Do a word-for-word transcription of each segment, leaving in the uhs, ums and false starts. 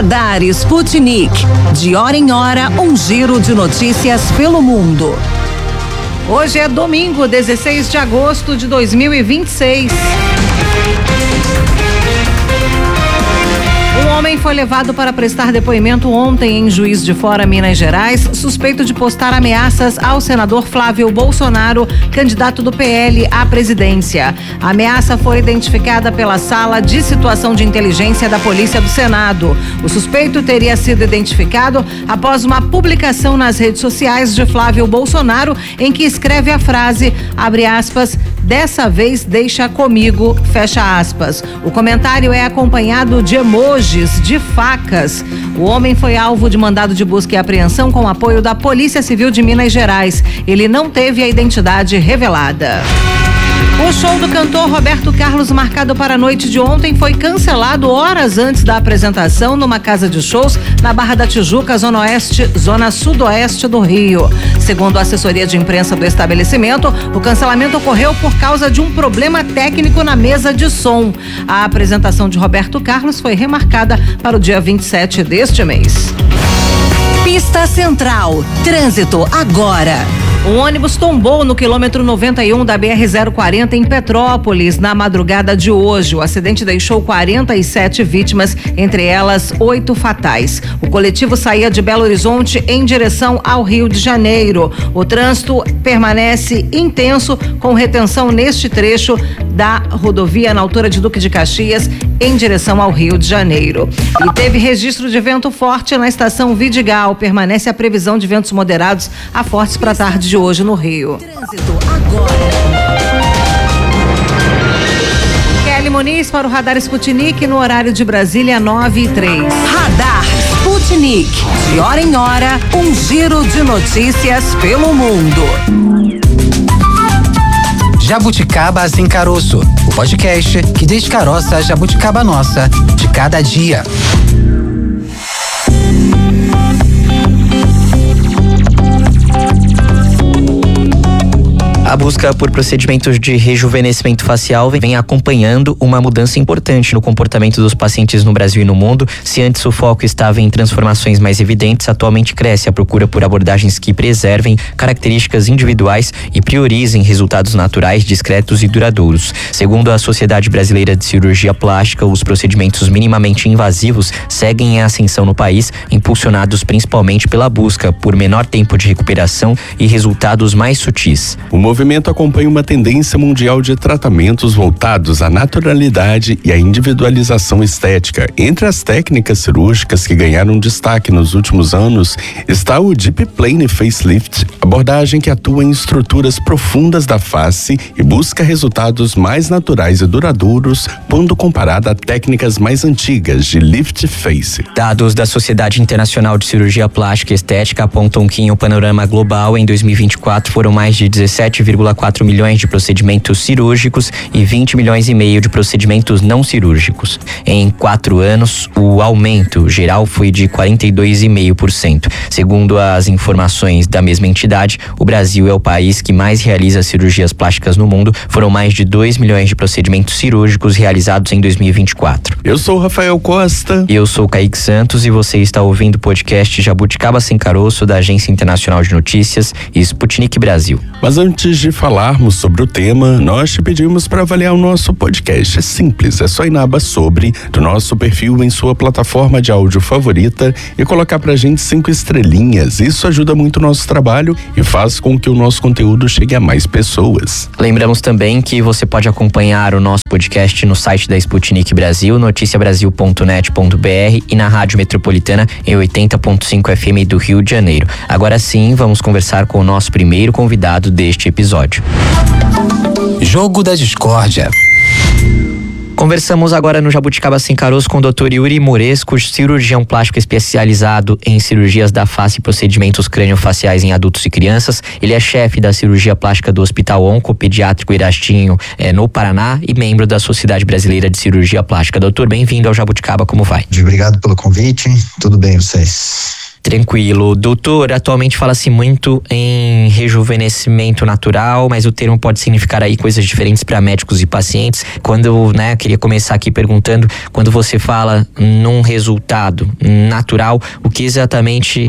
Radar Sputnik. De hora em hora, um giro de notícias pelo mundo. Hoje é domingo, dezesseis de agosto de dois mil e vinte e seis. Um homem foi levado para prestar depoimento ontem em Juiz de Fora, Minas Gerais, suspeito de postar ameaças ao senador Flávio Bolsonaro, candidato do P L à presidência. A ameaça foi identificada pela Sala de Situação de Inteligência da Polícia do Senado. O suspeito teria sido identificado após uma publicação nas redes sociais de Flávio Bolsonaro, em que escreve a frase, abre aspas, dessa vez deixa comigo, fecha aspas. O comentário é acompanhado de emojis de facas. O homem foi alvo de mandado de busca e apreensão com apoio da Polícia Civil de Minas Gerais. Ele não teve a identidade revelada. O show do cantor Roberto Carlos, marcado para a noite de ontem, foi cancelado horas antes da apresentação numa casa de shows na Barra da Tijuca, zona oeste, zona sudoeste do Rio. Segundo a assessoria de imprensa do estabelecimento, o cancelamento ocorreu por causa de um problema técnico na mesa de som. A apresentação de Roberto Carlos foi remarcada para o dia vinte e sete deste mês. Pista Central. Trânsito agora. Um ônibus tombou no quilômetro noventa e um da B R zero quarenta em Petrópolis na madrugada de hoje. O acidente deixou quarenta e sete vítimas, entre elas oito fatais. O coletivo saía de Belo Horizonte em direção ao Rio de Janeiro. O trânsito permanece intenso, com retenção neste trecho da rodovia na altura de Duque de Caxias em direção ao Rio de Janeiro. E teve registro de vento forte na estação Vidigal. Permanece a previsão de ventos moderados a fortes para a tarde de hoje no Rio. Trânsito agora. Kelly Muniz para o Radar Sputnik no horário de Brasília, nove e três. Radar Sputnik. De hora em hora, um giro de notícias pelo mundo. Jabuticaba Sem Caroço, o podcast que descaroça a jabuticaba nossa de cada dia. A busca por procedimentos de rejuvenescimento facial vem acompanhando uma mudança importante no comportamento dos pacientes no Brasil e no mundo. Se antes o foco estava em transformações mais evidentes, atualmente cresce a procura por abordagens que preservem características individuais e priorizem resultados naturais, discretos e duradouros. Segundo a Sociedade Brasileira de Cirurgia Plástica, os procedimentos minimamente invasivos seguem em ascensão no país, impulsionados principalmente pela busca por menor tempo de recuperação e resultados mais sutis. O movimento acompanha uma tendência mundial de tratamentos voltados à naturalidade e à individualização estética. Entre as técnicas cirúrgicas que ganharam destaque nos últimos anos está o Deep Plane Facelift, abordagem que atua em estruturas profundas da face e busca resultados mais naturais e duradouros quando comparada a técnicas mais antigas de lift face. Dados da Sociedade Internacional de Cirurgia Plástica e Estética apontam que em um panorama global, em dois mil e vinte e quatro, foram mais de dezessete vírgula quatro milhões de procedimentos cirúrgicos e vinte milhões e meio de procedimentos não cirúrgicos. Em quatro anos, o aumento geral foi de quarenta e dois vírgula cinco por cento. Segundo as informações da mesma entidade, o Brasil é o país que mais realiza cirurgias plásticas no mundo. Foram mais de dois milhões de procedimentos cirúrgicos realizados em dois mil e vinte e quatro. Eu sou o Rafael Costa. Eu sou o Kaique Santos e você está ouvindo o podcast Jabuticaba Sem Caroço da Agência Internacional de Notícias e Sputnik Brasil. Mas antes de falarmos sobre o tema, nós te pedimos para avaliar o nosso podcast. É simples, é só ir na aba sobre do nosso perfil em sua plataforma de áudio favorita e colocar pra gente cinco estrelinhas. Isso ajuda muito o nosso trabalho e faz com que o nosso conteúdo chegue a mais pessoas. Lembramos também que você pode acompanhar o nosso podcast no site da Sputnik Brasil, noticia brasil ponto net ponto b r e na Rádio Metropolitana em oitenta ponto cinco F M do Rio de Janeiro. Agora sim, vamos conversar com o nosso primeiro convidado deste episódio. Jogo da Discórdia. Conversamos agora no Jabuticaba Sem Caroço com o doutor Yuri Moresco, cirurgião plástico especializado em cirurgias da face e procedimentos craniofaciais em adultos e crianças. Ele é chefe da cirurgia plástica do Hospital Oncopediátrico Irastinho, é, no Paraná, e membro da Sociedade Brasileira de Cirurgia Plástica. Doutor, bem-vindo ao Jabuticaba, como vai? Obrigado pelo convite, tudo bem vocês? Tranquilo. Doutor, atualmente fala-se muito em rejuvenescimento natural, mas o termo pode significar aí coisas diferentes para médicos e pacientes. Quando, né, queria começar aqui perguntando, quando você fala num resultado natural, o que exatamente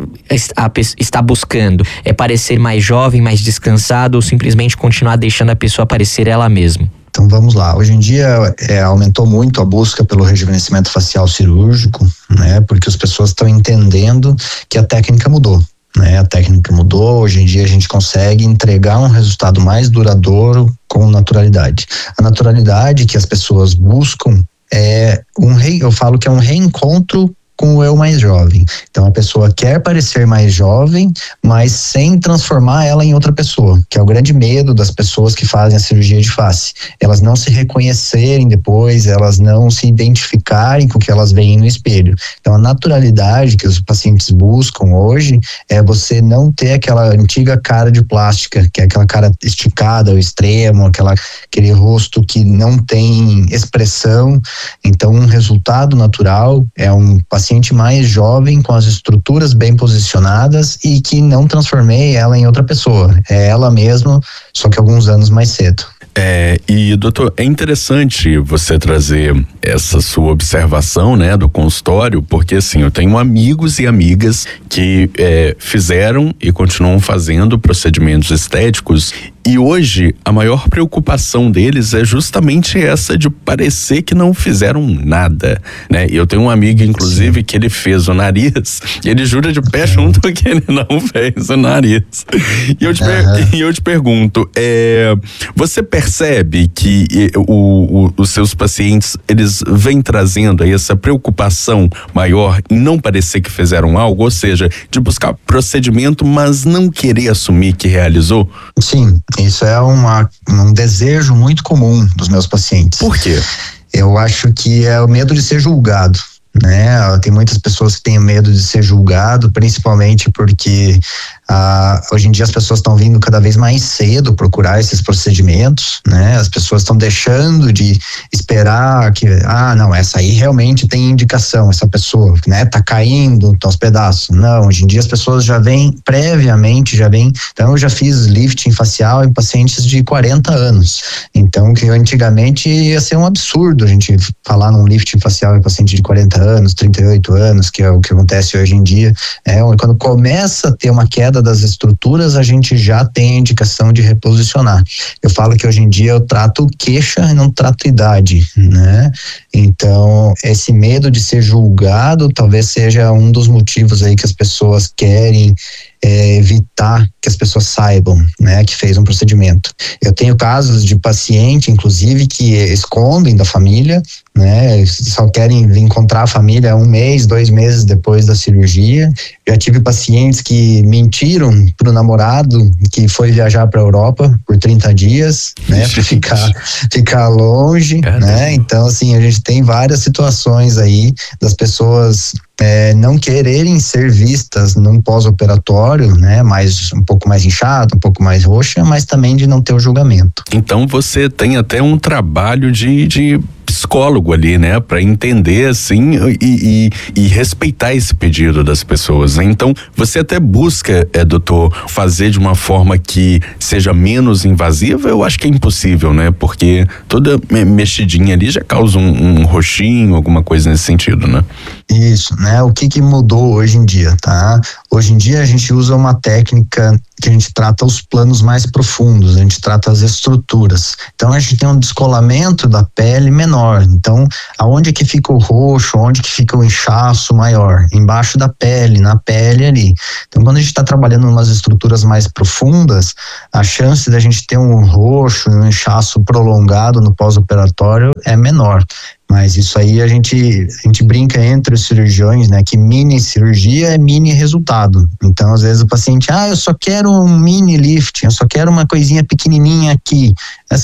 está buscando? É parecer mais jovem, mais descansado ou simplesmente continuar deixando a pessoa parecer ela mesma? Então vamos lá, hoje em dia é, aumentou muito a busca pelo rejuvenescimento facial cirúrgico, né? Porque as pessoas estão entendendo que a técnica mudou, né? A técnica mudou, hoje em dia a gente consegue entregar um resultado mais duradouro com naturalidade. A naturalidade que as pessoas buscam é um re, eu falo que é um reencontro com o eu mais jovem. Então a pessoa quer parecer mais jovem, mas sem transformar ela em outra pessoa, que é o grande medo das pessoas que fazem a cirurgia de face. Elas não se reconhecerem depois, elas não se identificarem com o que elas veem no espelho. Então a naturalidade que os pacientes buscam hoje é você não ter aquela antiga cara de plástica, que é aquela cara esticada ao extremo, aquela, aquele rosto que não tem expressão. Então um resultado natural é um paciente mais jovem, com as estruturas bem posicionadas e que não transformei ela em outra pessoa. É ela mesma, só que alguns anos mais cedo. É, e doutor, é interessante você trazer essa sua observação, né, do consultório, porque assim, eu tenho amigos e amigas que é, fizeram e continuam fazendo procedimentos estéticos, e hoje a maior preocupação deles é justamente essa de parecer que não fizeram nada, né? Eu tenho um amigo, inclusive, Sim. que ele fez o nariz, e ele jura de pé junto que ele não fez o nariz. E eu te, per- uhum. e eu te pergunto, é, você percebe que o, o, os seus pacientes, eles vêm trazendo aí essa preocupação maior em não parecer que fizeram algo, ou seja, de buscar procedimento, mas não querer assumir que realizou? Sim. Isso é uma, um desejo muito comum dos meus pacientes. Por quê? Eu acho que é o medo de ser julgado, né? Tem muitas pessoas que têm medo de ser julgado, principalmente porque ah, hoje em dia as pessoas estão vindo cada vez mais cedo procurar esses procedimentos, né? As pessoas estão deixando de esperar que, ah, não, essa aí realmente tem indicação, essa pessoa, né? Tá caindo aos pedaços. Não, hoje em dia as pessoas já vêm previamente, já vêm, então eu já fiz lifting facial em pacientes de quarenta anos, então que antigamente ia ser um absurdo a gente falar num lifting facial em paciente de quarenta anos, trinta e oito anos, que é o que acontece hoje em dia. É, quando começa a ter uma queda das estruturas, a gente já tem a indicação de reposicionar. Eu falo que hoje em dia eu trato queixa e não trato idade, né? Então, esse medo de ser julgado talvez seja um dos motivos aí que as pessoas querem É, evitar que as pessoas saibam, né, que fez um procedimento. Eu tenho casos de paciente, inclusive, que escondem da família, né, só querem encontrar a família um mês, dois meses depois da cirurgia. Já tive pacientes que mentiram pro namorado que foi viajar para a Europa por trinta dias, né, para ficar, ficar longe, Caramba. né, então assim, a gente tem várias situações aí das pessoas É, não quererem ser vistas num pós-operatório, né, mais, um pouco mais inchado, um pouco mais roxa, mas também de não ter o julgamento. Então você tem até um trabalho de, de psicólogo ali, né, para entender assim e, e, e respeitar esse pedido das pessoas, né? Então você até busca, é, doutor, fazer de uma forma que seja menos invasiva. Eu acho que é impossível, né, porque toda mexidinha ali já causa um, um roxinho, alguma coisa nesse sentido, né? Isso, né? O que que mudou hoje em dia, tá? Hoje em dia a gente usa uma técnica que a gente trata os planos mais profundos, a gente trata as estruturas. Então a gente tem um descolamento da pele menor. Então, aonde é que fica o roxo, onde que fica o inchaço maior? Embaixo da pele, na pele ali. Então, quando a gente está trabalhando em umas estruturas mais profundas, a chance da gente ter um roxo, um inchaço prolongado no pós-operatório é menor. Mas isso aí a gente, a gente brinca entre os cirurgiões, né? Que mini cirurgia é mini resultado. Então, às vezes o paciente, ah, eu só quero um mini lifting, eu só quero uma coisinha pequenininha aqui. Assim,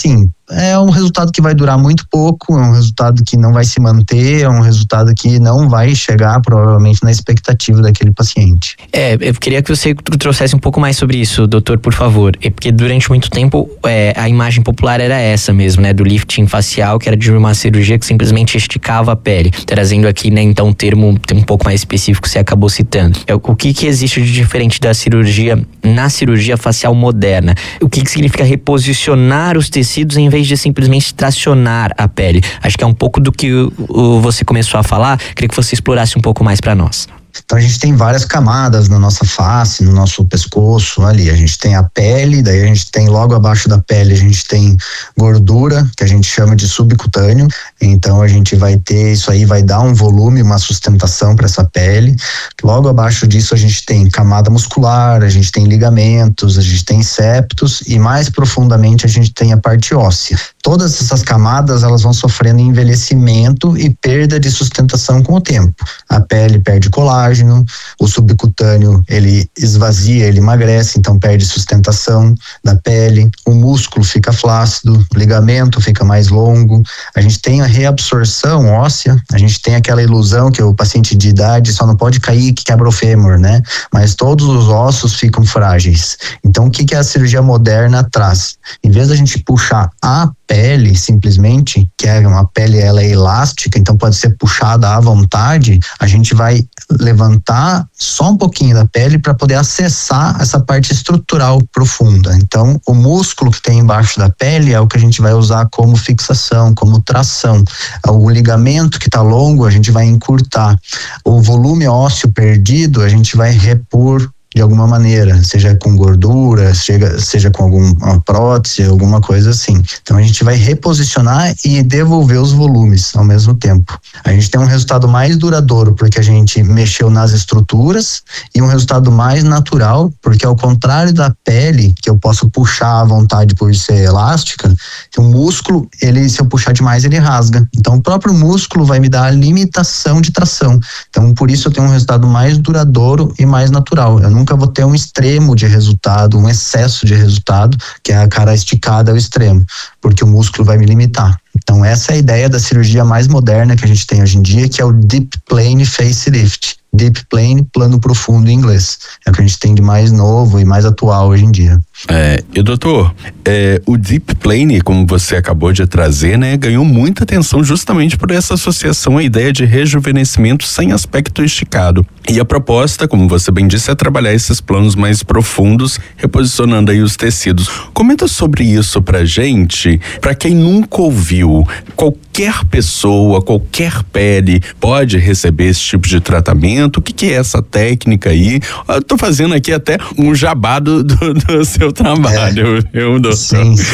é um resultado que vai durar muito pouco, é um resultado que não vai se manter, é um resultado que não vai chegar provavelmente na expectativa daquele paciente. É, eu queria que você trouxesse um pouco mais sobre isso, doutor, por favor. É porque durante muito tempo é, a imagem popular era essa mesmo, né? Do lifting facial, que era de uma cirurgia que simplesmente esticava a pele. Trazendo aqui, né, então, um termo um pouco mais específico que você acabou citando. É, o que que existe de diferente da cirurgia, na cirurgia facial moderna? O que que significa reposicionar os tecidos em vez de simplesmente tracionar a pele? Acho que é um pouco do que o, o, você começou a falar. Queria que você explorasse um pouco mais para nós. Então a gente tem várias camadas na nossa face, no nosso pescoço ali. A gente tem a pele, daí a gente tem logo abaixo da pele a gente tem gordura, que a gente chama de subcutâneo. Então a gente vai ter, isso aí vai dar um volume, uma sustentação para essa pele. Logo abaixo disso a gente tem camada muscular, a gente tem ligamentos, a gente tem septos e mais profundamente a gente tem a parte óssea. Todas essas camadas elas vão sofrendo envelhecimento e perda de sustentação com o tempo. A pele perde colágeno, o subcutâneo ele esvazia, ele emagrece, então perde sustentação da pele, o músculo fica flácido, o ligamento fica mais longo, a gente tem a reabsorção óssea, a gente tem aquela ilusão que o paciente de idade só não pode cair que quebra o fêmur, né? Mas todos os ossos ficam frágeis. Então o que que a cirurgia moderna traz? Em vez da gente puxar a pele simplesmente, que é uma pele ela é elástica, então pode ser puxada à vontade, a gente vai levantar só um pouquinho da pele para poder acessar essa parte estrutural profunda. Então o músculo que tem embaixo da pele é o que a gente vai usar como fixação, como tração. O ligamento que está longo a gente vai encurtar. O volume ósseo perdido a gente vai repor de alguma maneira, seja com gordura, seja, seja com alguma prótese, alguma coisa assim. Então a gente vai reposicionar e devolver os volumes ao mesmo tempo. A gente tem um resultado mais duradouro porque a gente mexeu nas estruturas e um resultado mais natural porque ao contrário da pele, que eu posso puxar à vontade por ser elástica, o músculo, ele, se eu puxar demais, ele rasga. Então o próprio músculo vai me dar a limitação de tração. Então por isso eu tenho um resultado mais duradouro e mais natural. Eu nunca vou ter um extremo de resultado, um excesso de resultado, que é a cara esticada ao extremo, porque o músculo vai me limitar. Então essa é a ideia da cirurgia mais moderna que a gente tem hoje em dia, que é o Deep Plane Facelift. Deep Plane, plano profundo em inglês. É o que a gente tem de mais novo e mais atual hoje em dia. É, e doutor, é, o Deep Plane, como você acabou de trazer, né, ganhou muita atenção justamente por essa associação à ideia de rejuvenescimento sem aspecto esticado. E a proposta, como você bem disse, é trabalhar esses planos mais profundos, reposicionando aí os tecidos. Comenta sobre isso pra gente, pra quem nunca ouviu. Qualquer pessoa, qualquer pele pode receber esse tipo de tratamento? O que que é essa técnica aí? Eu tô fazendo aqui até um jabá do, do, do seu trabalho, é. viu, doutor? Sim, sim.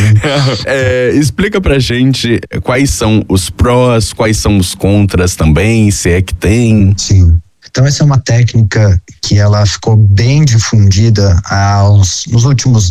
É, explica pra gente quais são os prós, quais são os contras também, se é que tem. Sim. Então essa é uma técnica que ela ficou bem difundida aos, nos últimos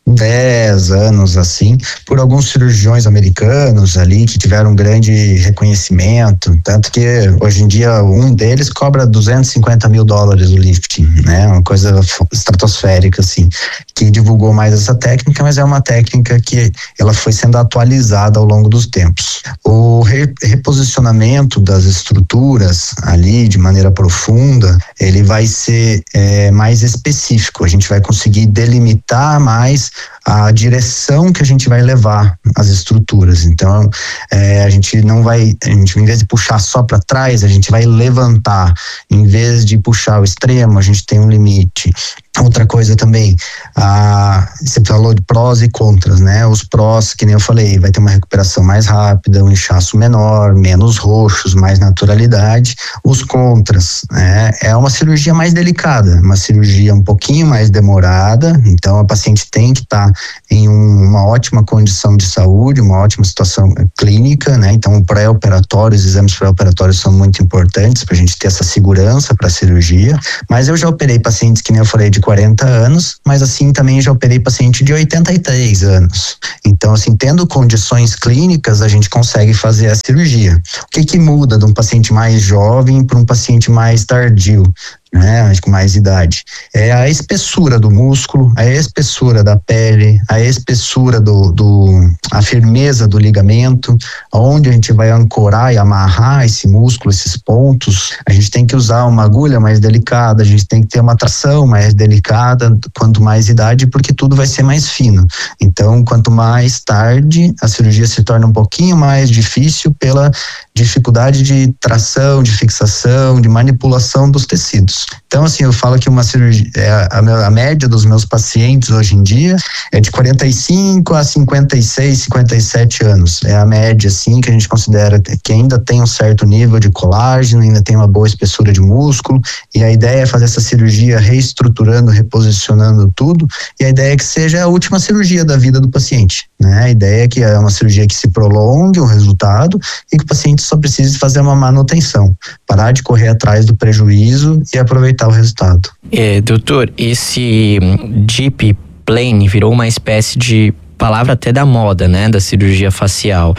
dez anos, assim, por alguns cirurgiões americanos ali que tiveram um grande reconhecimento, tanto que hoje em dia um deles cobra duzentos e cinquenta mil dólares o lifting, né, uma coisa estratosférica, assim, que divulgou mais essa técnica, mas é uma técnica que ela foi sendo atualizada ao longo dos tempos. O re- reposicionamento das estruturas ali de maneira profunda, ele vai ser é, mais específico, a gente vai conseguir delimitar mais a direção que a gente vai levar as estruturas. Então é, a gente não vai, a gente, em vez de puxar só para trás, a gente vai levantar. Em vez de puxar o extremo, a gente tem um limite. Outra coisa também, a, você falou de prós e contras, né? Os prós, que nem eu falei, vai ter uma recuperação mais rápida, um inchaço menor, menos roxos, mais naturalidade. Os contras, né? É uma cirurgia mais delicada, uma cirurgia um pouquinho mais demorada, então a paciente tem que estar em um, uma ótima condição de saúde, uma ótima situação clínica, né? Então o pré-operatório, os exames pré-operatórios são muito importantes para a gente ter essa segurança para a cirurgia, mas eu já operei pacientes, que nem eu falei, de quarenta anos, mas assim também já operei paciente de oitenta e três anos. Então, assim, tendo condições clínicas, a gente consegue fazer a cirurgia. O que que muda de um paciente mais jovem para um paciente mais tardio? né, com mais idade, é a espessura do músculo, a espessura da pele, a espessura do, do a firmeza do ligamento, onde a gente vai ancorar e amarrar esse músculo, esses pontos. A gente tem que usar uma agulha mais delicada, a gente tem que ter uma tração mais delicada quanto mais idade, porque tudo vai ser mais fino. Então, quanto mais tarde, a cirurgia se torna um pouquinho mais difícil pela dificuldade de tração, de fixação, de manipulação dos tecidos. Então, assim, eu falo que uma cirurgia, a, a, a média dos meus pacientes hoje em dia é de quarenta e cinco a cinquenta e seis, cinquenta e sete anos. É a média, assim, que a gente considera que ainda tem um certo nível de colágeno, ainda tem uma boa espessura de músculo, e a ideia é fazer essa cirurgia reestruturando, reposicionando tudo, e a ideia é que seja a última cirurgia da vida do paciente, né? A ideia é que é uma cirurgia que se prolongue o resultado e que o paciente só precise fazer uma manutenção, parar de correr atrás do prejuízo e aproveitar o resultado. É, doutor, esse Deep Plane virou uma espécie de palavra até da moda, né, da cirurgia facial.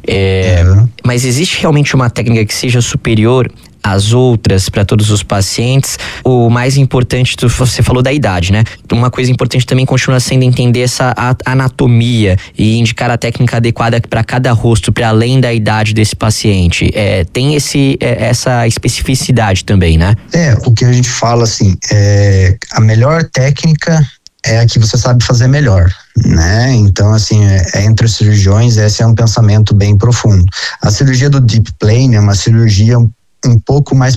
É, é. Mas existe realmente uma técnica que seja superior às outras para todos os pacientes? O mais importante, você falou da idade, né? Uma coisa importante também continua sendo entender essa anatomia e indicar a técnica adequada para cada rosto, para além da idade desse paciente. É, tem esse, é, essa especificidade também, né? É, o que a gente fala assim, é, a melhor técnica é a que você sabe fazer melhor, né? Então, assim, é, entre os cirurgiões, esse é um pensamento bem profundo. A cirurgia do Deep Plane é uma cirurgia um, um pouco mais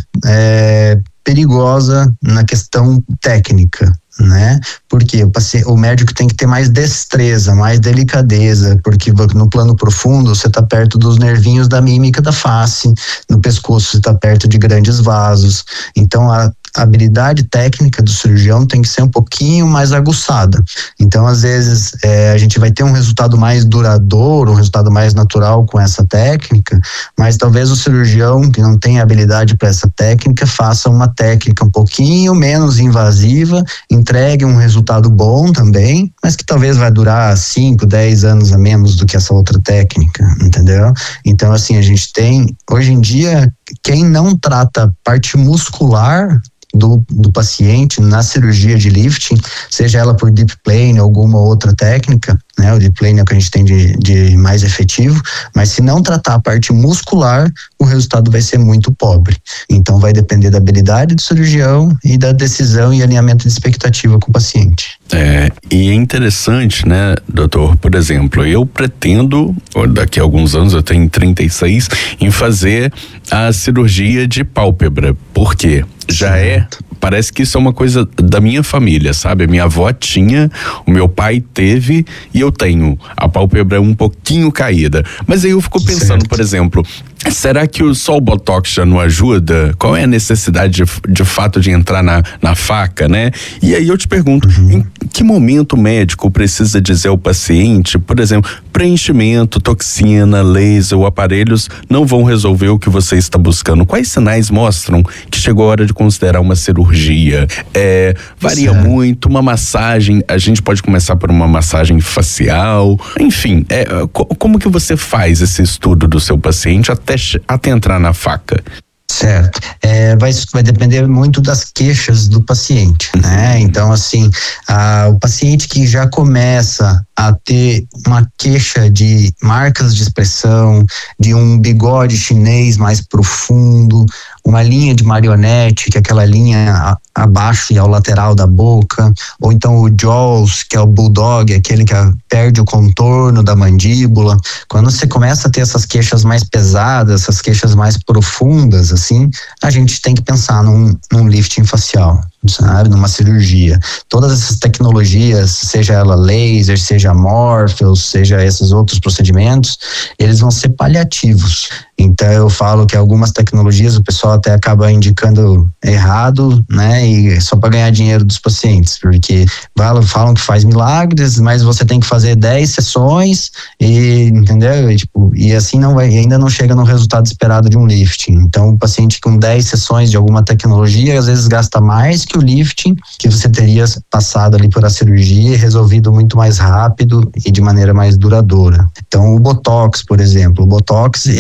é, perigosa na questão técnica, né? Porque o, paciente, o médico tem que ter mais destreza, mais delicadeza, porque no plano profundo você está perto dos nervinhos da mímica da face, no pescoço você está perto de grandes vasos. Então a A habilidade técnica do cirurgião tem que ser um pouquinho mais aguçada. Então, às vezes, é, a gente vai ter um resultado mais duradouro, um resultado mais natural com essa técnica, mas talvez o cirurgião que não tem habilidade para essa técnica faça uma técnica um pouquinho menos invasiva, entregue um resultado bom também, mas que talvez vai durar cinco, dez anos a menos do que essa outra técnica, entendeu? Então, assim, a gente tem, hoje em dia, quem não trata parte muscular Do, do paciente na cirurgia de lifting, seja ela por Deep Plane ou alguma outra técnica, né? O Deep Plane é o que a gente tem de, de mais efetivo, mas se não tratar a parte muscular, o resultado vai ser muito pobre. Então vai depender da habilidade do cirurgião e da decisão e alinhamento de expectativa com o paciente. É, e é interessante, né, doutor? Por exemplo, eu pretendo, daqui a alguns anos, eu tenho trinta e seis, em fazer a cirurgia de pálpebra. Por quê? Já é, parece que isso é uma coisa da minha família, sabe? A minha avó tinha, o meu pai teve e eu tenho. A pálpebra é um pouquinho caída. Mas aí eu fico pensando, certo. Por exemplo, será que o só o Botox já não ajuda? Qual é a necessidade de, de fato de entrar na, na faca, né? E aí eu te pergunto, uhum. em que momento o médico precisa dizer ao paciente, por exemplo, preenchimento, toxina, laser ou aparelhos não vão resolver o que você está buscando? Quais sinais mostram que chegou a hora de considerar uma cirurgia? É, varia certo. Muito, uma massagem, a gente pode começar por uma massagem facial, enfim, é, co- como que você faz esse estudo do seu paciente até, até entrar na faca? Certo. É, vai, vai depender muito das queixas do paciente, né? Então, assim, a, o paciente que já começa a ter uma queixa de marcas de expressão, de um bigode chinês mais profundo, uma linha de marionete, que é aquela linha a, abaixo e ao lateral da boca, ou então o jaws, que é o bulldog, aquele que a, perde o contorno da mandíbula. Quando você começa a ter essas queixas mais pesadas, essas queixas mais profundas, assim, a gente tem que pensar num, num lifting facial, sabe, numa cirurgia. Todas essas tecnologias, seja ela laser, seja Morpheus, seja esses outros procedimentos, eles vão ser paliativos. Então eu falo que algumas tecnologias o pessoal até acaba indicando errado, né, e só para ganhar dinheiro dos pacientes, porque falam que faz milagres, mas você tem que fazer dez sessões e, entendeu? E, tipo, e assim não vai, ainda não chega no resultado esperado de um lifting. Então o paciente com dez sessões de alguma tecnologia às vezes gasta mais que o lifting que você teria passado ali por a cirurgia e resolvido muito mais rápido e de maneira mais duradoura. Então o Botox, por exemplo, o Botox ele é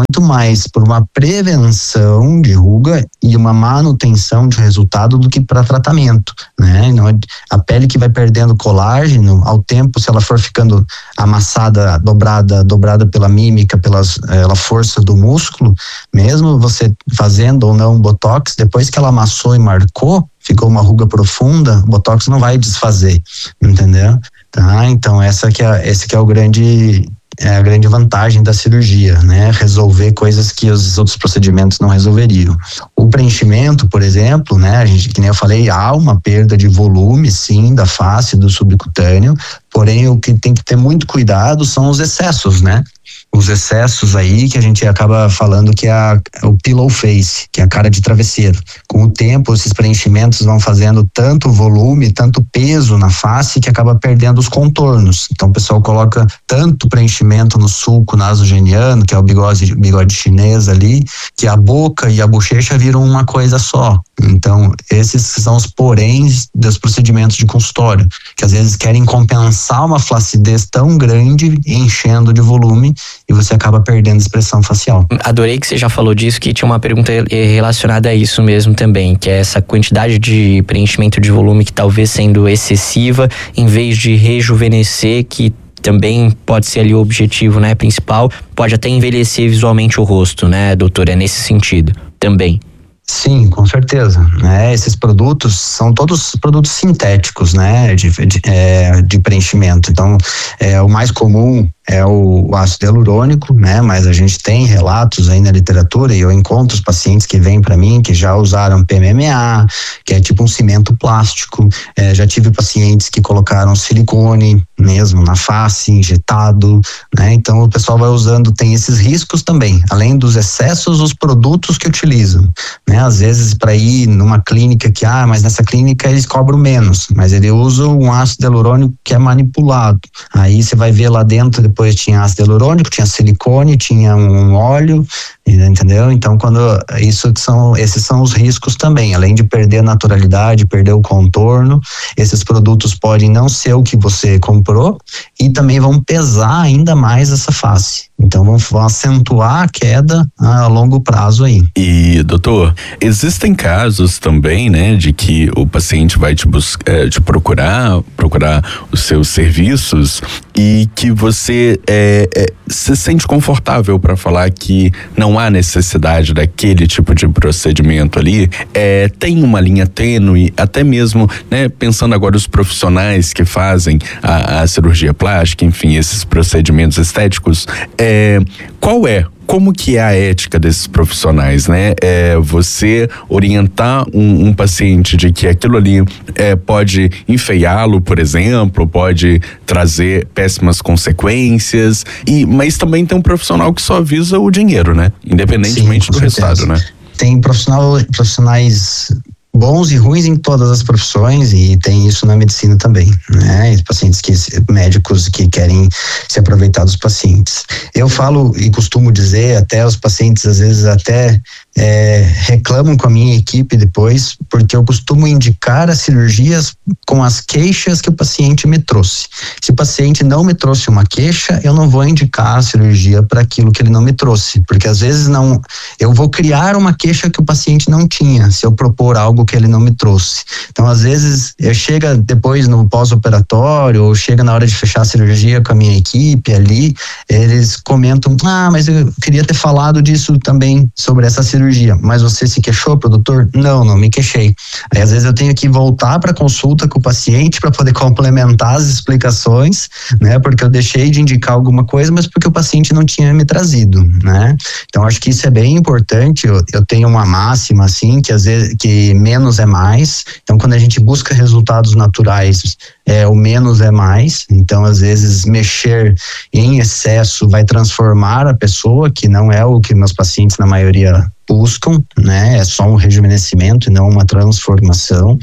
muito mais por uma prevenção de ruga e uma manutenção de resultado do que para tratamento, né? Não, a pele que vai perdendo colágeno ao tempo, se ela for ficando amassada, dobrada, dobrada pela mímica, pela ela força do músculo, mesmo você fazendo ou não botox, depois que ela amassou e marcou, ficou uma ruga profunda, o botox não vai desfazer, entendeu? Tá? Então essa que é, esse que é o grande é a grande vantagem da cirurgia, né? Resolver coisas que os outros procedimentos não resolveriam. O preenchimento, por exemplo, né? A gente, que nem eu falei, há uma perda de volume, sim, da face, do subcutâneo, porém o que tem que ter muito cuidado são os excessos, né? Os excessos aí que a gente acaba falando que é a, o pillow face, que é a cara de travesseiro. Com o tempo, esses preenchimentos vão fazendo tanto volume, tanto peso na face que acaba perdendo os contornos. Então o pessoal coloca tanto preenchimento no sulco nasogeniano, que é o bigode, bigode chinês ali, que a boca e a bochecha viram uma coisa só. Então esses são os poréns dos procedimentos de consultório, que às vezes querem compensar uma flacidez tão grande, enchendo de volume, e você acaba perdendo expressão facial. Adorei que você já falou disso, que tinha uma pergunta relacionada a isso mesmo também, que é essa quantidade de preenchimento de volume que talvez sendo excessiva, em vez de rejuvenescer, que também pode ser ali o objetivo, né, principal, pode até envelhecer visualmente o rosto, né, doutor? É nesse sentido também. Sim, com certeza, né? Esses produtos são todos produtos sintéticos, né? De, de, é, de preenchimento. Então, é, o mais comum é o, o ácido hialurônico, né? Mas a gente tem relatos aí na literatura, e eu encontro os pacientes que vêm para mim que já usaram P M M A, que é tipo um cimento plástico. É, já tive pacientes que colocaram silicone mesmo na face, injetado, né? Então o pessoal vai usando, tem esses riscos também, além dos excessos, os produtos que utilizam, né? Às vezes para ir numa clínica que, ah, mas nessa clínica eles cobram menos, mas ele usa um ácido hialurônico que é manipulado. Aí você vai ver lá dentro, depois tinha ácido hialurônico, tinha silicone, tinha um óleo, entendeu? Então quando isso são, esses são os riscos também, além de perder a naturalidade, perder o contorno, esses produtos podem não ser o que você comprou e também vão pesar ainda mais essa face. Então vão, vão acentuar a queda a longo prazo aí. E doutor, existem casos também, né, de que o paciente vai te buscar, te procurar, procurar os seus serviços e que você é, é, se sente confortável para falar que não há necessidade daquele tipo de procedimento ali. É, tem uma linha tênue, até mesmo, né, pensando agora os profissionais que fazem a, a cirurgia plástica, enfim, esses procedimentos estéticos. É, qual é? Como que é a ética desses profissionais, né? É você orientar um, um paciente de que aquilo ali é, pode enfeiá-lo, por exemplo, pode trazer péssimas consequências, e, mas também tem um profissional que só visa o dinheiro, né? Independentemente Sim, do certeza. resultado, né? Tem profissional, profissionais bons e ruins em todas as profissões, e tem isso na medicina também, né? E pacientes que, médicos que querem se aproveitar dos pacientes. Eu falo e costumo dizer, até os pacientes às vezes até é, reclamam com a minha equipe depois, porque eu costumo indicar as cirurgias com as queixas que o paciente me trouxe. Se o paciente não me trouxe uma queixa, eu não vou indicar a cirurgia para aquilo que ele não me trouxe, porque às vezes não, eu vou criar uma queixa que o paciente não tinha, se eu propor algo que ele não me trouxe. Então, às vezes, eu chega depois no pós-operatório, ou chega na hora de fechar a cirurgia com a minha equipe ali, eles comentam, ah, mas eu queria ter falado disso também, sobre essa cirurgia, mas você se queixou pro doutor? Não, não me queixei. Aí, às vezes, eu tenho que voltar para consulta com o paciente para poder complementar as explicações, né, porque eu deixei de indicar alguma coisa, mas porque o paciente não tinha me trazido, né. Então, acho que isso é bem importante. Eu, eu tenho uma máxima, assim, que às vezes, que menos é mais. Então, quando a gente busca resultados naturais, é, o menos é mais. Então, às vezes, mexer em excesso vai transformar a pessoa, que não é o que meus pacientes, na maioria, buscam, né? É só um rejuvenescimento e não uma transformação.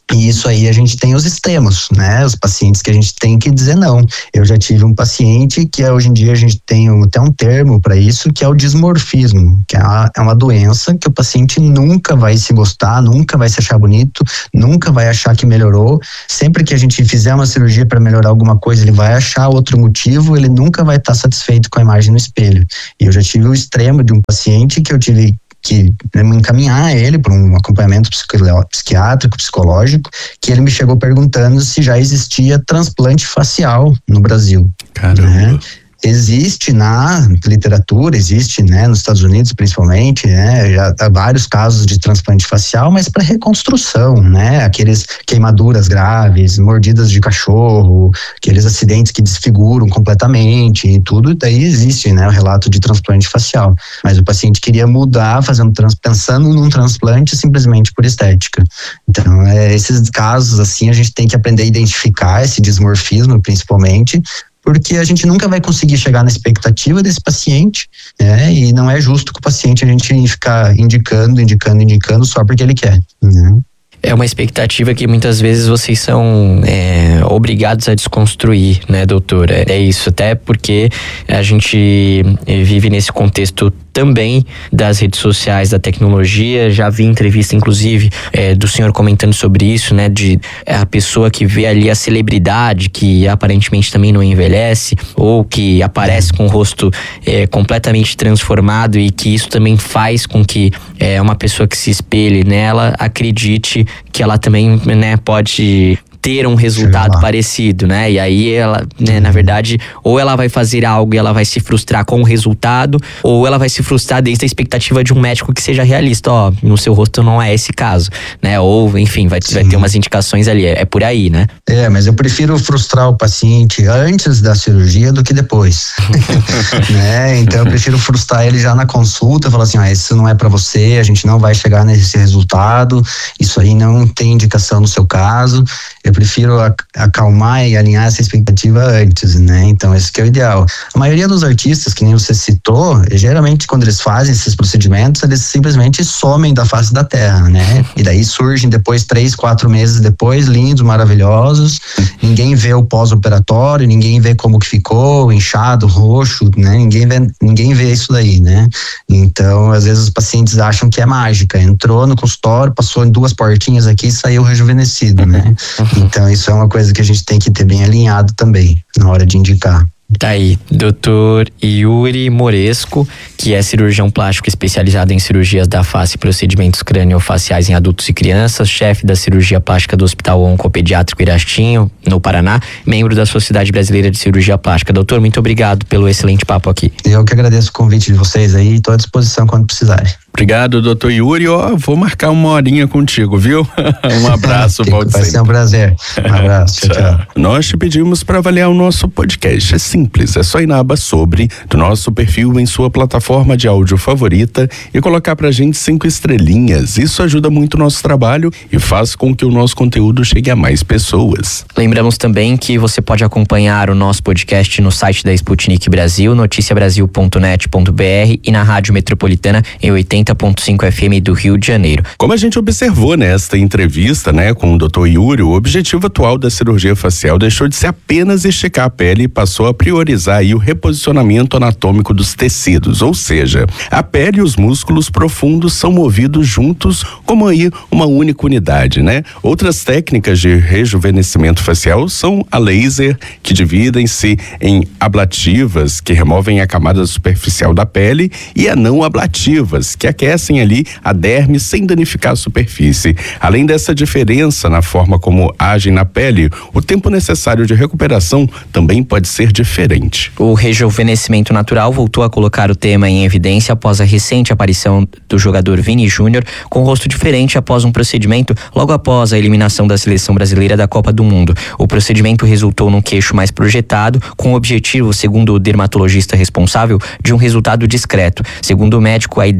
E isso aí a gente tem os extremos, né? Os pacientes que a gente tem que dizer não. Eu já tive um paciente que hoje em dia a gente tem até um termo para isso, que é o dismorfismo, que é uma, é uma doença que o paciente nunca vai se gostar, nunca vai se achar bonito, nunca vai achar que melhorou. Sempre que a gente fizer uma cirurgia para melhorar alguma coisa, ele vai achar outro motivo, ele nunca vai estar satisfeito com a imagem no espelho. E eu já tive o extremo de um paciente que eu tive que né, encaminhar ele para um acompanhamento psiquiátrico, psicológico, que ele me chegou perguntando se já existia transplante facial no Brasil. Caramba! Né? Existe na literatura, existe, né, nos Estados Unidos principalmente, né, já há vários casos de transplante facial, mas para reconstrução, né, aqueles queimaduras graves, mordidas de cachorro, aqueles acidentes que desfiguram completamente e tudo, daí existe, né, o relato de transplante facial. Mas o paciente queria mudar, fazendo trans, pensando num transplante simplesmente por estética. Então, é, esses casos, assim, a gente tem que aprender a identificar esse dismorfismo, principalmente, porque a gente nunca vai conseguir chegar na expectativa desse paciente, né? E não é justo que o paciente a gente ficar indicando, indicando, indicando só porque ele quer, né? É uma expectativa que muitas vezes vocês são é, obrigados a desconstruir, né, doutor? É, é isso, até porque a gente vive nesse contexto também das redes sociais, da tecnologia. Já vi entrevista, inclusive, é, do senhor comentando sobre isso, né? De a pessoa que vê ali a celebridade, que aparentemente também não envelhece, ou que aparece com o rosto é, completamente transformado, e que isso também faz com que é, uma pessoa que se espelhe nela acredite que ela também, né, pode ter um resultado parecido, né? E aí ela, né, na verdade, ou ela vai fazer algo e ela vai se frustrar com o resultado, ou ela vai se frustrar desde a expectativa de um médico que seja realista. Ó, no seu rosto não é esse caso, né? Ou, enfim, vai, vai ter umas indicações ali. É, é por aí, né? É, mas eu prefiro frustrar o paciente antes da cirurgia do que depois. Né? Então eu prefiro frustrar ele já na consulta, falar assim, ah, isso não é pra você, a gente não vai chegar nesse resultado, isso aí não tem indicação no seu caso. Eu prefiro acalmar e alinhar essa expectativa antes, né? Então, esse que é o ideal. A maioria dos artistas, que nem você citou, geralmente quando eles fazem esses procedimentos, eles simplesmente somem da face da terra, né? E daí surgem depois, três, quatro meses depois, lindos, maravilhosos. Ninguém vê o pós-operatório, ninguém vê como que ficou, inchado, roxo, né? Ninguém vê, ninguém vê isso daí, né? Então, às vezes os pacientes acham que é mágica. Entrou no consultório, passou em duas portinhas aqui e saiu rejuvenescido, né? Então isso é uma coisa que a gente tem que ter bem alinhado também na hora de indicar. Tá aí, doutor Yuri Moresco, que é cirurgião plástico especializado em cirurgias da face e procedimentos craniofaciais em adultos e crianças, chefe da cirurgia plástica do Hospital Oncopediátrico Irastinho, no Paraná, membro da Sociedade Brasileira de Cirurgia Plástica. Doutor, muito obrigado pelo excelente papo aqui. Eu que agradeço o convite de vocês aí, estou à disposição quando precisarem. Obrigado, doutor Yuri. Ó, vou marcar uma horinha contigo, viu? Um abraço, volte sempre. Vai ser um prazer. Um abraço, tchau, tchau. Nós te pedimos para avaliar o nosso podcast. É simples, é só ir na aba sobre do nosso perfil em sua plataforma de áudio favorita e colocar pra gente cinco estrelinhas. Isso ajuda muito o nosso trabalho e faz com que o nosso conteúdo chegue a mais pessoas. Lembramos também que você pode acompanhar o nosso podcast no site da Sputnik Brasil, noticia brasil ponto net ponto b r, e na Rádio Metropolitana em oitenta ponto cinco F M do Rio de Janeiro. Como a gente observou nesta entrevista, né, com o doutor Yuri, o objetivo atual da cirurgia facial deixou de ser apenas esticar a pele e passou a priorizar aí o reposicionamento anatômico dos tecidos, ou seja, a pele e os músculos profundos são movidos juntos como aí uma única unidade, né? Outras técnicas de rejuvenescimento facial são a laser, que dividem-se em ablativas, que removem a camada superficial da pele, e a não ablativas, que aquecem ali a derme sem danificar a superfície. Além dessa diferença na forma como agem na pele, o tempo necessário de recuperação também pode ser diferente. O rejuvenescimento natural voltou a colocar o tema em evidência após a recente aparição do jogador Vini Júnior, com um rosto diferente após um procedimento logo após a eliminação da seleção brasileira da Copa do Mundo. O procedimento resultou num queixo mais projetado, com o objetivo, segundo o dermatologista responsável, de um resultado discreto. Segundo o médico, a ideia dessa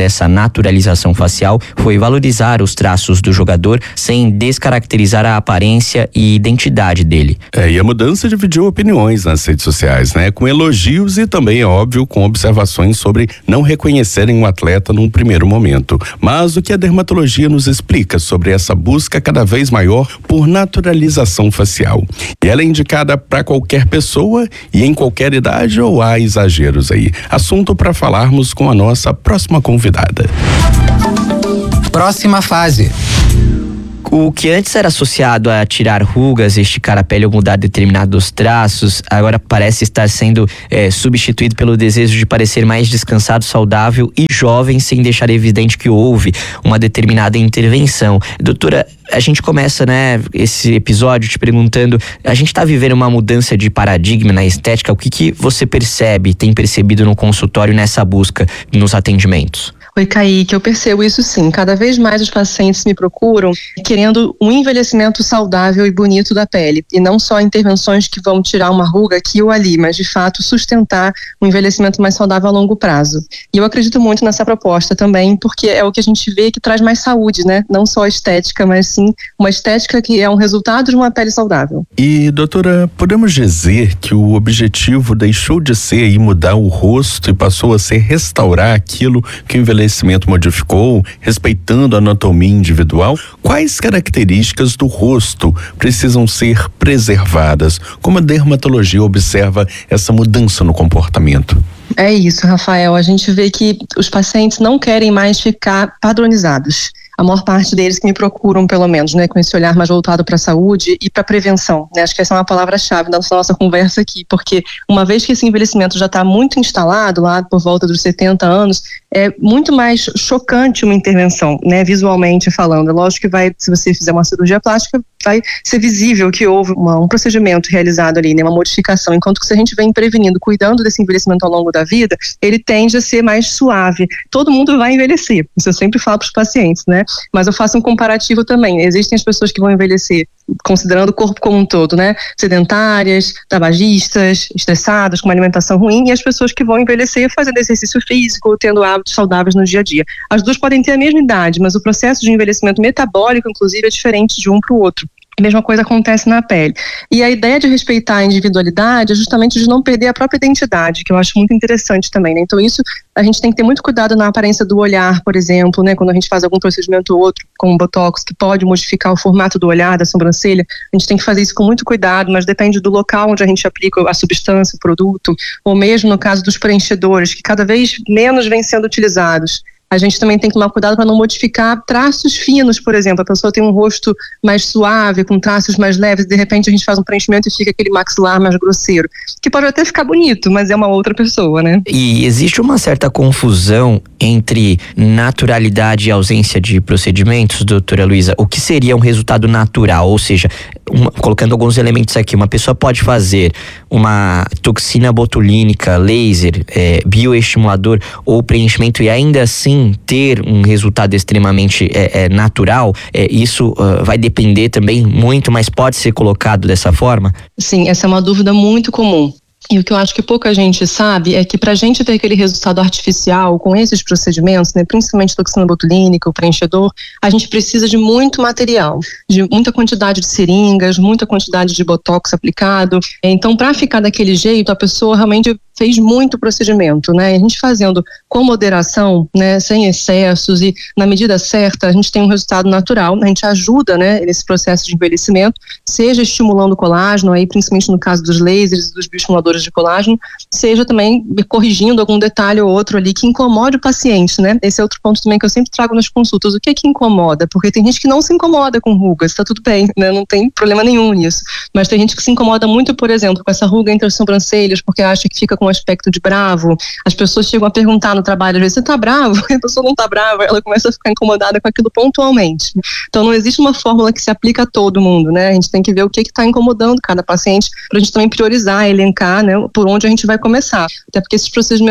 dessa naturalização facial foi valorizar os traços do jogador sem descaracterizar a aparência e identidade dele. É, e a mudança dividiu opiniões nas redes sociais, né? Com elogios e também, é óbvio, com observações sobre não reconhecerem o atleta num primeiro momento. Mas o que a dermatologia nos explica sobre essa busca cada vez maior por naturalização facial? E ela é indicada para qualquer pessoa e em qualquer idade ou há exageros aí? Assunto para falarmos com a nossa próxima convidada. Próxima fase. O que antes era associado a tirar rugas, esticar a pele ou mudar determinados traços, agora parece estar sendo é, substituído pelo desejo de parecer mais descansado, saudável e jovem, sem deixar evidente que houve uma determinada intervenção. Doutora, a gente começa, né, esse episódio te perguntando, a gente está vivendo uma mudança de paradigma na estética, o que que você percebe, tem percebido no consultório nessa busca, nos atendimentos? Oi, Kaique, eu percebo isso sim. Cada vez mais os pacientes me procuram querendo um envelhecimento saudável e bonito da pele. E não só intervenções que vão tirar uma ruga aqui ou ali, mas de fato sustentar um envelhecimento mais saudável a longo prazo. E eu acredito muito nessa proposta também, porque é o que a gente vê que traz mais saúde, né? Não só estética, mas sim uma estética que é um resultado de uma pele saudável. E, doutora, podemos dizer que o objetivo deixou de ser aí mudar o rosto e passou a ser restaurar aquilo que o envelhecimento modificou, respeitando a anatomia individual? Quais características do rosto precisam ser preservadas? Como a dermatologia observa essa mudança no comportamento? É isso, Rafael. A gente vê que os pacientes não querem mais ficar padronizados. A maior parte deles que me procuram, pelo menos, né, com esse olhar mais voltado para a saúde e para a prevenção, né? Acho que essa é uma palavra-chave da nossa conversa aqui, porque uma vez que esse envelhecimento já está muito instalado, lá por volta dos setenta anos, é muito mais chocante uma intervenção, né, visualmente falando. É lógico que vai, se você fizer uma cirurgia plástica, vai ser visível que houve uma, um procedimento realizado ali, né, uma modificação, enquanto que se a gente vem prevenindo, cuidando desse envelhecimento ao longo da vida, ele tende a ser mais suave. Todo mundo vai envelhecer, isso eu sempre falo para os pacientes, né? Mas eu faço um comparativo também. Existem as pessoas que vão envelhecer considerando o corpo como um todo, né? Sedentárias, tabagistas, estressadas, com uma alimentação ruim, e as pessoas que vão envelhecer fazendo exercício físico, tendo hábitos saudáveis no dia a dia. As duas podem ter a mesma idade, mas o processo de envelhecimento metabólico, inclusive, é diferente de um para o outro. A mesma coisa acontece na pele. E a ideia de respeitar a individualidade é justamente de não perder a própria identidade, que eu acho muito interessante também, né? Então isso, a gente tem que ter muito cuidado na aparência do olhar, por exemplo, né? Quando a gente faz algum procedimento ou outro, como o Botox, que pode modificar o formato do olhar, da sobrancelha, a gente tem que fazer isso com muito cuidado, mas depende do local onde a gente aplica a substância, o produto, ou mesmo no caso dos preenchedores, que cada vez menos vêm sendo utilizados. A gente também tem que tomar cuidado para não modificar traços finos, por exemplo. A pessoa tem um rosto mais suave, com traços mais leves, e de repente a gente faz um preenchimento e fica aquele maxilar mais grosseiro, que pode até ficar bonito, mas é uma outra pessoa, né? E existe uma certa confusão entre naturalidade e ausência de procedimentos, doutora Luísa. O que seria um resultado natural? Ou seja, uma, colocando alguns elementos aqui, uma pessoa pode fazer uma toxina botulínica, laser, é, bioestimulador ou preenchimento e ainda assim ter um resultado extremamente é, é, natural. É, isso uh, vai depender também muito, mas pode ser colocado dessa forma? Sim, essa é uma dúvida muito comum. E o que eu acho que pouca gente sabe é que para a gente ter aquele resultado artificial com esses procedimentos, né, principalmente toxina botulínica, o preenchedor, a gente precisa de muito material, de muita quantidade de seringas, muita quantidade de botox aplicado. Então, para ficar daquele jeito, a pessoa realmente fez muito procedimento, né? A gente fazendo com moderação, né, sem excessos e na medida certa, a gente tem um resultado natural, a gente ajuda, né, nesse processo de envelhecimento, seja estimulando o colágeno, aí principalmente no caso dos lasers, dos bioestimuladores de colágeno, seja também corrigindo algum detalhe ou outro ali que incomode o paciente, né? Esse é outro ponto também que eu sempre trago nas consultas. O que é que incomoda? Porque tem gente que não se incomoda com rugas, tá tudo bem, né? Não tem problema nenhum nisso. Mas tem gente que se incomoda muito, por exemplo, com essa ruga entre as sobrancelhas, porque acha que fica com um aspecto de bravo. As pessoas chegam a perguntar no trabalho, às vezes, você tá bravo? A pessoa não tá brava, ela começa a ficar incomodada com aquilo pontualmente. Então não existe uma fórmula que se aplica a todo mundo, né? A gente tem que ver o que que tá incomodando cada paciente, pra gente também priorizar, elencar, né, por onde a gente vai começar. Até porque esses procedimentos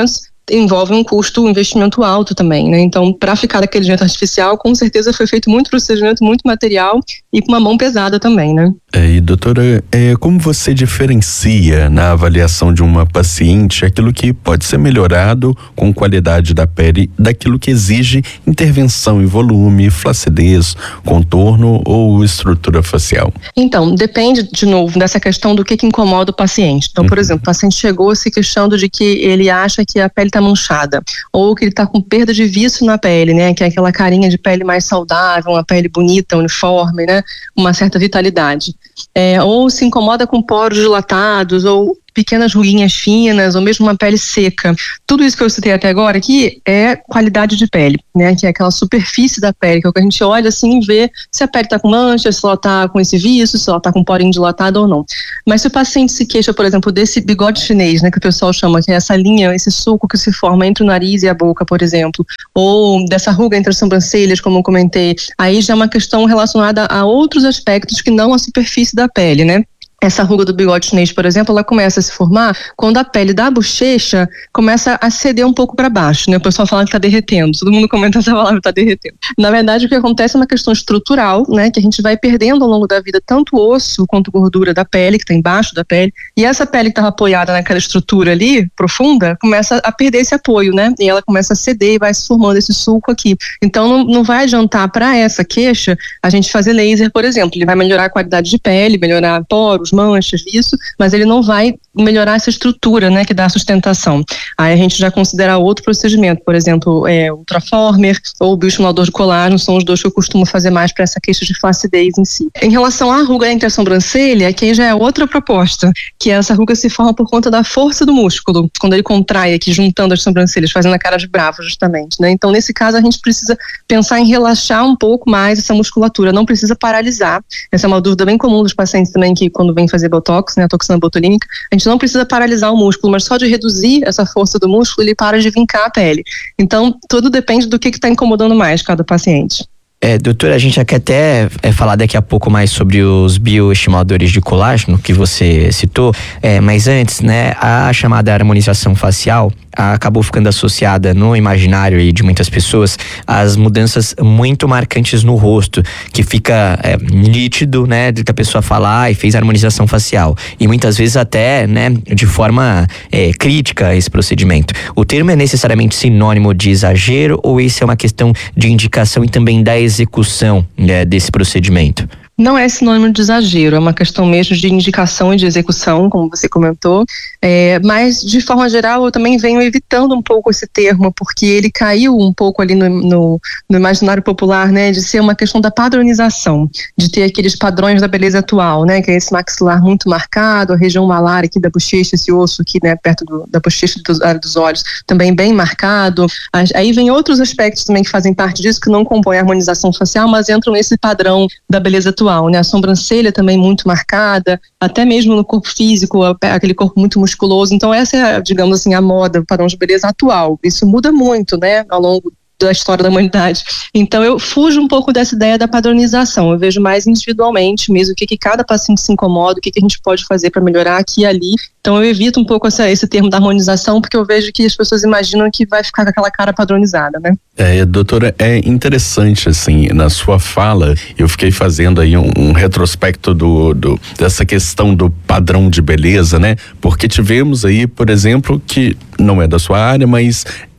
envolve um custo, um investimento alto também, né? Então, para ficar daquele jeito artificial, com certeza foi feito muito procedimento, muito material e com uma mão pesada também, né? É, e doutora, é, como você diferencia na avaliação de uma paciente aquilo que pode ser melhorado com qualidade da pele daquilo que exige intervenção em volume, flacidez, contorno ou estrutura facial? Então, depende, de novo, dessa questão do que, que incomoda o paciente. Então, por uhum. exemplo, o paciente chegou se queixando de que ele acha que a pele está manchada, ou que ele está com perda de viço na pele, né? Que é aquela carinha de pele mais saudável, uma pele bonita, uniforme, né? Uma certa vitalidade. É, ou se incomoda com poros dilatados, ou pequenas ruguinhas finas, ou mesmo uma pele seca. Tudo isso que eu citei até agora aqui é qualidade de pele, né? Que é aquela superfície da pele, que é o que a gente olha assim e vê se a pele está com mancha, se ela está com esse vício, se ela está com porinho dilatado ou não. Mas se o paciente se queixa, por exemplo, desse bigode chinês, né? Que o pessoal chama, que é essa linha, esse sulco que se forma entre o nariz e a boca, por exemplo, ou dessa ruga entre as sobrancelhas, como eu comentei, aí já é uma questão relacionada a outros aspectos que não a superfície da pele, né? Essa ruga do bigode chinês, por exemplo, ela começa a se formar quando a pele da bochecha começa a ceder um pouco para baixo, né? O pessoal fala que está derretendo, todo mundo comenta essa palavra, está derretendo. Na verdade, o que acontece é uma questão estrutural, né? Que a gente vai perdendo ao longo da vida tanto osso quanto gordura da pele, que está embaixo da pele, e essa pele que estava apoiada naquela estrutura ali, profunda, começa a perder esse apoio, né? E ela começa a ceder e vai se formando esse sulco aqui. Então, não, não vai adiantar para essa queixa a gente fazer laser, por exemplo. Ele vai melhorar a qualidade de pele, melhorar poros, manchas, isso, mas ele não vai melhorar essa estrutura, né, que dá sustentação. Aí a gente já considera outro procedimento, por exemplo, é, ultraformer ou bioestimulador de colágeno, são os dois que eu costumo fazer mais para essa queixa de flacidez em si. Em relação à ruga entre a sobrancelha, aqui já é outra proposta, que essa ruga se forma por conta da força do músculo, quando ele contrai aqui, juntando as sobrancelhas, fazendo a cara de bravo, justamente, né? Então, nesse caso, a gente precisa pensar em relaxar um pouco mais essa musculatura, não precisa paralisar. Essa é uma dúvida bem comum dos pacientes também, que quando vem fazer botox, né, a toxina botulínica, a gente não precisa paralisar o músculo, mas só de reduzir essa força do músculo, ele para de vincar a pele. Então, tudo depende do que está incomodando mais cada paciente. É, doutora, a gente quer até é, falar daqui a pouco mais sobre os bioestimuladores de colágeno que você citou, é, mas antes, né, a chamada harmonização facial acabou ficando associada no imaginário aí de muitas pessoas às mudanças muito marcantes no rosto, que fica é, nítido, né, de que a pessoa fala, ah, e fez harmonização facial, e muitas vezes até, né, de forma é, crítica a esse procedimento. O termo é necessariamente sinônimo de exagero ou isso é uma questão de indicação e também da execução, né, desse procedimento? Não é sinônimo de exagero, é uma questão mesmo de indicação e de execução, como você comentou, é, mas de forma geral eu também venho evitando um pouco esse termo, porque ele caiu um pouco ali no, no, no imaginário popular, né, de ser uma questão da padronização, de ter aqueles padrões da beleza atual, né, que é esse maxilar muito marcado, a região malar aqui da bochecha, esse osso aqui, né, perto do, da bochecha dos, dos olhos, também bem marcado. Aí vem outros aspectos também que fazem parte disso, que não compõem a harmonização facial, mas entram nesse padrão da beleza atual. Né? A sobrancelha também muito marcada, até mesmo no corpo físico, aquele corpo muito musculoso. Então essa é, digamos assim, a moda, o padrão de beleza atual. Isso muda muito, né, ao longo da história da humanidade. Então eu fujo um pouco dessa ideia da padronização, eu vejo mais individualmente mesmo o que, que cada paciente se incomoda, o que, que a gente pode fazer para melhorar aqui e ali. Então eu evito um pouco essa, esse termo da harmonização, porque eu vejo que as pessoas imaginam que vai ficar com aquela cara padronizada, né? É, doutora, é interessante, assim, na sua fala, eu fiquei fazendo aí um, um retrospecto do, do, dessa questão do padrão de beleza, né? Porque tivemos aí, por exemplo, que não é da sua área, mas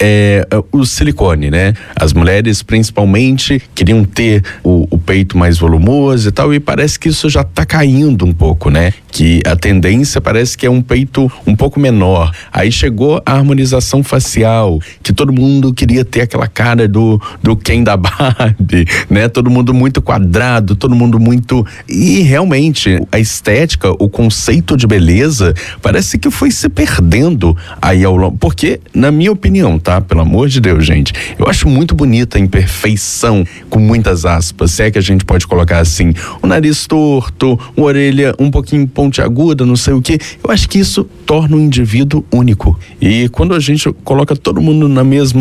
é o silicone, né? As mulheres, principalmente, queriam ter o, o peito mais volumoso e tal, e parece que isso já tá caindo um pouco, né? Que a tendência parece que é um peito um pouco menor. Aí chegou a harmonização facial, que todo mundo queria ter aquela cara do, do Ken da Barbie, né? Todo mundo muito quadrado, todo mundo muito... E realmente, a estética, o conceito de beleza, parece que foi se perdendo aí ao longo. Porque, na minha opinião, tá? Pelo amor de Deus, gente, eu acho muito bonita a imperfeição, com muitas aspas, se é que a gente pode colocar assim, o nariz torto, uma orelha um pouquinho pontiaguda, não sei o que. Eu acho que isso torna o indivíduo único. E quando a gente coloca todo mundo na mesma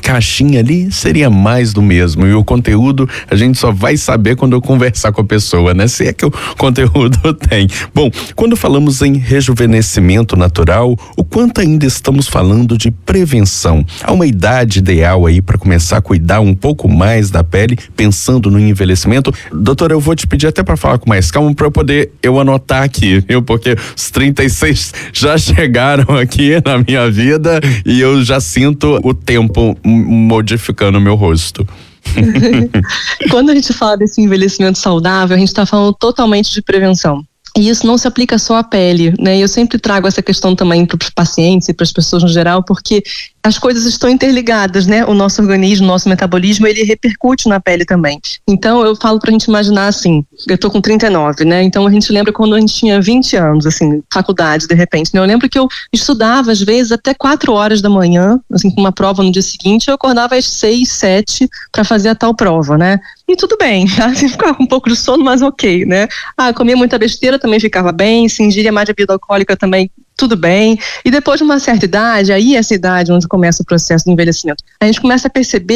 caixinha ali seria mais do mesmo. E o conteúdo a gente só vai saber quando eu conversar com a pessoa, né? Se é que o conteúdo tem. Bom, quando falamos em rejuvenescimento natural, o quanto ainda estamos falando de prevenção? Há uma idade ideal aí para começar a cuidar um pouco mais da pele, pensando no envelhecimento? Doutora, eu vou te pedir até para falar com mais calma para eu poder eu anotar aqui, viu? Porque os trinta e seis já chegaram aqui na minha vida e eu já sinto o tempo modificando o meu rosto. Quando a gente fala desse envelhecimento saudável, a gente está falando totalmente de prevenção. E isso não se aplica só à pele, né? Eu sempre trago essa questão também para os pacientes e para as pessoas no geral, porque as coisas estão interligadas, né? O nosso organismo, o nosso metabolismo, ele repercute na pele também. Então, eu falo pra gente imaginar assim, eu tô com trinta e nove, né? Então, a gente lembra quando a gente tinha vinte anos, assim, faculdade, de repente, né? Eu lembro que eu estudava, às vezes, até quatro horas da manhã, assim, com uma prova no dia seguinte, eu acordava às seis, sete para fazer a tal prova, né? E tudo bem, assim, ficava com um pouco de sono, mas ok, né? Ah, comia muita besteira, também ficava bem, se ingeria mais de bebida alcoólica também, tudo bem. E depois de uma certa idade, aí essa idade onde começa o processo do envelhecimento, a gente começa a perceber